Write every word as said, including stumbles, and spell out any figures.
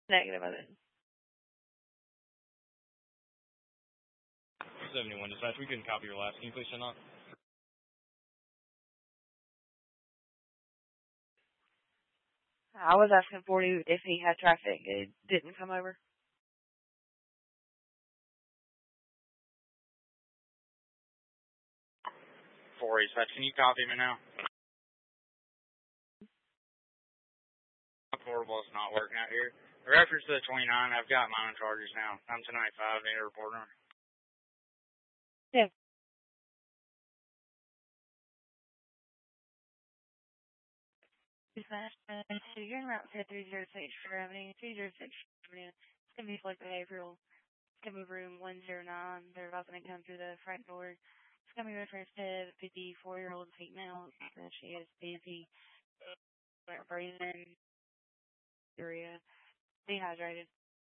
Negative of it. seventy-one dispatch, we couldn't copy your last. Can you please send on? I was asking for you if he had traffic. It didn't come over. four dispatch, can you copy me now? Portable is not working out here. The reference to the twenty-nine, I've got mine on charges now. I'm to ninety-five, need a report on. Yeah. Dispatch, uh, so you're in route to three oh six for Avenue, three oh six Avenue. It's going to be like behavioral. It's going to be room one oh nine. They're about to come through the front door. It's going to be reference to the fifty-four-year-old female that she is busy, breathing, area, dehydrated.